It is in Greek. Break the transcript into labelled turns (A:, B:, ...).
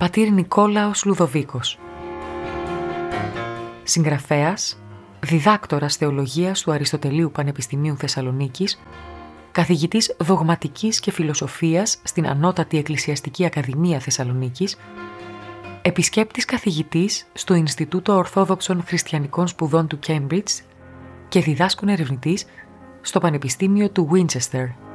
A: πατήρ Νικόλαος Λουδοβίκος. Συγγραφέας, διδάκτορας θεολογίας του Αριστοτελείου Πανεπιστημίου Θεσσαλονίκης, καθηγητής δογματικής και φιλοσοφίας στην Ανώτατη Εκκλησιαστική Ακαδημία Θεσσαλονίκης, επισκέπτης καθηγητής στο Ινστιτούτο Ορθόδοξων Χριστιανικών Σπουδών του Κέμπριτζ και διδάσκων ερευνητής στο Πανεπιστήμιο του Winchester.